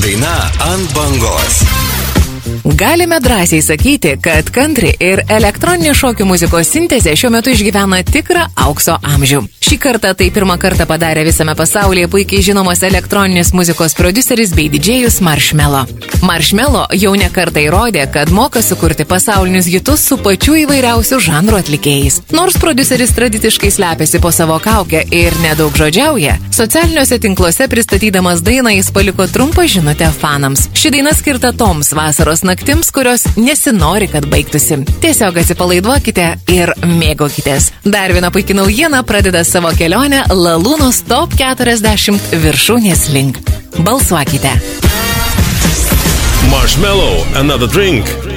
Daina ant bangos. Galime drąsiai sakyti, kad country ir elektroninė šokių muzikos sintezė šiuo metu išgyvena tikrą aukso amžių. Šį kartą tai pirmą kartą padarė visame pasaulyje puikiai žinomas elektroninės muzikos prodiuseris bei didžėjus Marshmello. Marshmello jau ne kartą įrodė, kad moka sukurti pasaulinius hitus su pačių įvairiausių žanrų atlikėjais. Nors prodiuseris tradiciškai slepiasi po savo kaukę ir nedaug žodžiauja, socialiniuose tinkluose pristatydamas dainą jis paliko trumpą žinutę fanams. Ši daina skirta toms vasaros naktims, kurios nesinori, kad baigtųsi. Tiesiog atsipalaiduokite ir mėgaukitės. Dar viena puikia naujiena pradeda savo kelionę Lalūnos Top 40 viršūnės link. Balsuokite. Marshmello, Another Drink.